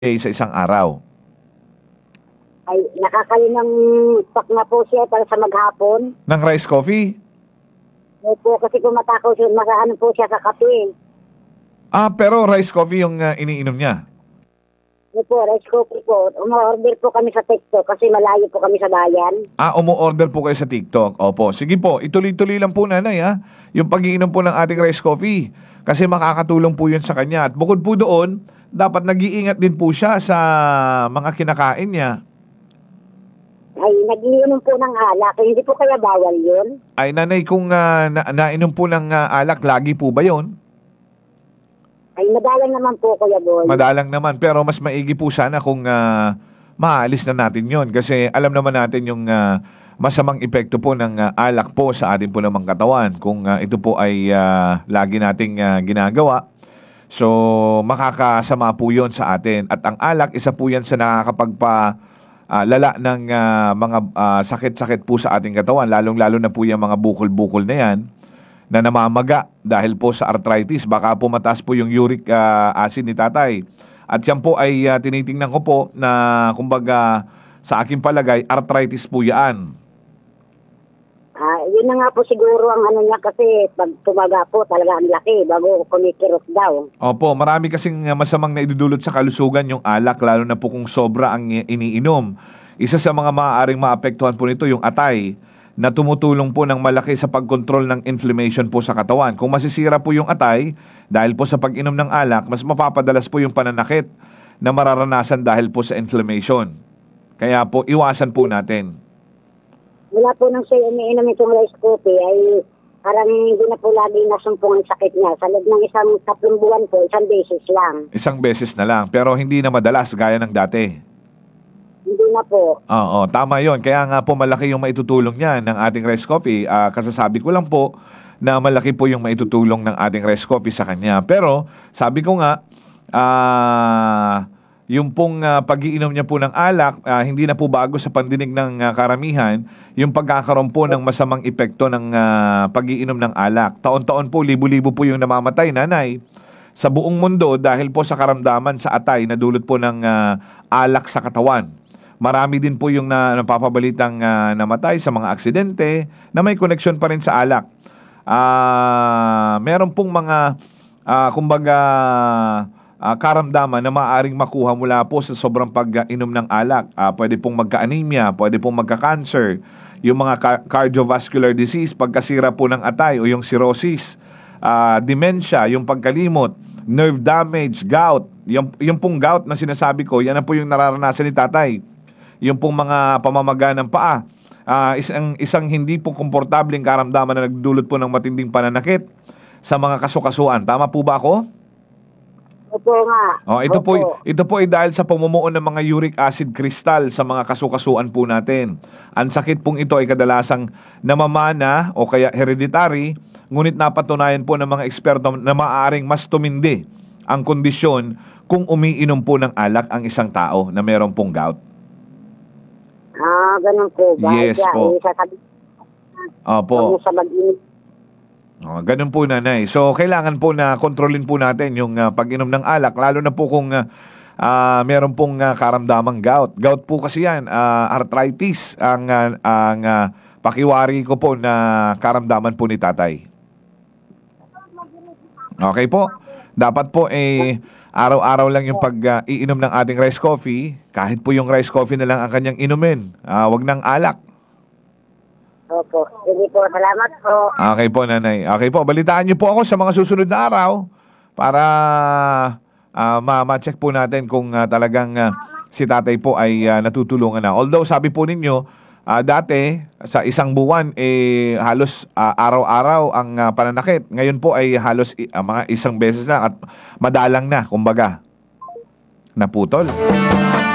sa isang araw? Ay, nakakain ng pack na po siya para sa maghapon. Ng rice coffee? Opo, kasi kumatakaw siya, makaano po siya sa kape. Pero rice coffee yung iniinom niya. Opo, rice coffee po. Umorder po kami sa TikTok kasi malayo po kami sa bayan. Umu-order po kayo sa TikTok. Opo. Sige po, ituloy-tuloy lang po nanay yung pag-iinom po ng ating rice coffee. Kasi makakatulong po yun sa kanya. At bukod po doon, dapat nag-iingat din po siya sa mga kinakain niya. Ay, nag-iinom po ng alak. Hindi po kaya bawal yun? Ay nanay, kung nainom po ng alak, lagi po ba yun? Ay, madalang naman po, Kuya Boy. Madalang naman, pero mas maigi po sana kung maalis na natin yon. Kasi alam naman natin yung masamang epekto po ng alak po sa ating po namang katawan. Kung ito po ay lagi nating ginagawa, so makakasama po yon sa atin. At ang alak, isa po yan sa nakakapagpa-lala ng mga sakit-sakit po sa ating katawan. Lalong-lalo na po yung mga bukol-bukol na yan na namamaga dahil po sa arthritis. Baka po mataas po yung uric acid ni tatay. At yan po ay tinitingnan ko po na kumbaga sa aking palagay, arthritis po yan. Yun na nga po siguro ang ano niya kasi pag tumaga po talaga ang laki bago kumikirot daw. Opo, marami kasing masamang naidudulot sa kalusugan yung alak, lalo na po kung sobra ang iniinom. Isa sa mga maaaring maapektuhan po nito yung atay, na tumutulong po ng malaki sa pagkontrol ng inflammation po sa katawan. Kung masisira po yung atay, dahil po sa pag-inom ng alak, mas mapapadalas po yung pananakit na mararanasan dahil po sa inflammation. Kaya po, iwasan po natin. Wala po nang siya umiinom itong rice coffee ay parang hindi na po lagi nasumpong ang sakit niya. Sa loob ng isang 3 buwan po, 1 beses lang. Isang beses na lang, pero hindi na madalas gaya ng dati. Hindi na po. Oo, tama yon. Kaya nga po malaki yung maitutulong niya ng ating rice coffee. Kasasabi ko lang po na malaki po yung maitutulong ng ating rice coffee sa kanya. Pero sabi ko nga, yung pong pag-iinom niya po ng alak, hindi na po bago sa pandinig ng karamihan, yung pagkakaroon po ng masamang epekto ng pag-iinom ng alak. Taon-taon po, libo-libo po yung namamatay, nanay, sa buong mundo dahil po sa karamdaman sa atay na dulot po ng alak sa katawan. Marami din po yung napapabalitang namatay sa mga aksidente na may koneksyon pa rin sa alak. Meron pong mga kumbaga karamdaman na maaaring makuha mula po sa sobrang pag-inom ng alak. Pwede pong magka-anemia, pwede pong magka-cancer, yung mga cardiovascular disease, pagkasira po ng atay o yung cirrhosis, dementia, yung pagkalimot, nerve damage, gout. Yung pong gout na sinasabi ko, yan na po yung nararanasan ni tatay. Yung pong mga pamamaga ng paa, isang hindi po komportableng karamdaman na nagdulot po ng matinding pananakit sa mga kasukasuan. Tama po ba ako? Opo nga. Ito po ay dahil sa pamumuo ng mga uric acid crystal sa mga kasukasuan po natin. Ang sakit pong ito ay kadalasang namamana o kaya hereditary, ngunit napatunayan po ng mga eksperto na maaaring mas tumindi ang kondisyon kung umiinom po ng alak ang isang tao na meron pong gout. Ganun po ba? Yes po. Opo. Sa mag-init. Ganun po, nanay. So, kailangan po na kontrolin po natin yung pag-inom ng alak, lalo na po kung meron pong karamdamang gout. Gout po kasi yan, arthritis, ang pakiwari ko po na karamdaman po ni tatay. Okay po. Dapat po araw-araw lang yung pag-iinom ng ating rice coffee. Kahit po yung rice coffee na lang ang kanyang inumin. Wag ng alak. Opo. Sige po. Salamat po. Okay po, nanay. Okay po. Balitaan niyo po ako sa mga susunod na araw para ma-check po natin kung talagang si tatay po ay natutulungan na. Although sabi po ninyo, dati sa isang buwan halos araw-araw ang pananakit. Ngayon po ay halos mga isang beses na at madalang na, kumbaga. Naputol.